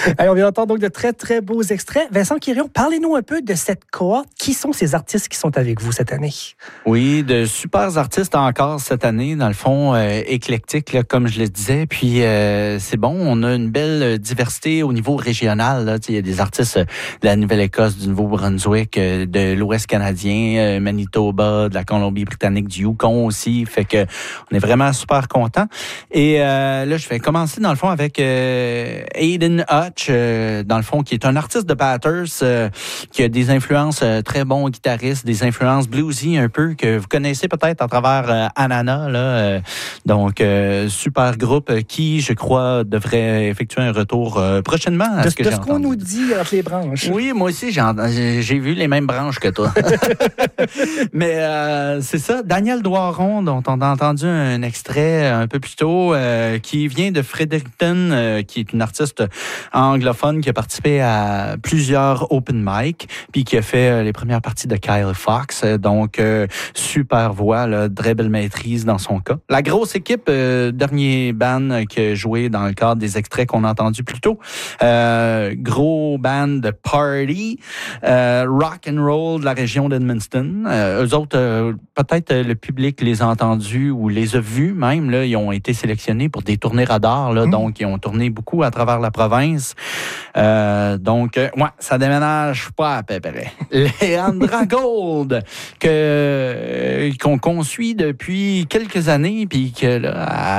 Alors, on vient d'entendre donc de très, très beaux extraits. Vincent Quirion, parlez-nous un peu de cette cohorte. Qui sont ces artistes qui sont avec vous cette année? Oui, de super artistes encore cette année, dans le fond, éclectique, là, comme je le disais. Puis, c'est bon, on a une belle diversité au niveau régional. Là. Il y a des artistes de la Nouvelle-Écosse, du Nouveau-Brunswick, de l'Ouest canadien, Manitoba, de la Colombie-Britannique, du Yukon aussi. Fait que on est vraiment super contents. Et là, je vais commencer, dans le fond, avec Aiden Hutch, dans le fond, qui est un artiste de Bathurst, qui a des influences très bons guitaristes, des influences bluesy un peu, que vous connaissez peut-être à travers Anana. Là, donc, super groupe qui, je crois, devrait effectuer un retour prochainement. De ce qu'on nous dit entre les branches. Oui, moi aussi, j'ai vu les mêmes branches que toi. Mais c'est ça, Daniel Doiron, dont on a entendu un extrait un peu plus tôt, qui vient de Fredericton, qui est une artiste anglophone qui a participé à plusieurs open mic, puis qui a fait les premières parties de Kyle Fox. Donc, super voix, là, très belle maîtrise dans son cas. La grosse équipe, dernier band qui a joué dans le cadre des extraits qu'on a entendus plus tôt. Gros band de party, rock and roll de la région d'Edmundston. Eux autres, peut-être le public les a entendus ou les a vus même. Là, ils ont été sélectionnés pour des tournées radars. Là, donc, ils ont tourné beaucoup à travers la province. Donc, ouais, ça déménage pas à peu près. Leandra Gold, qu'on suit depuis quelques années, puis que là,